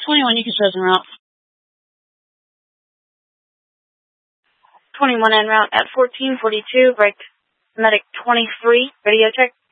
21, you can show us en route. 21 en route at 1442, break medic 23, radio check.